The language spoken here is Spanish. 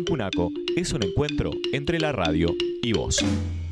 Rincunaco es un encuentro entre la radio y vos.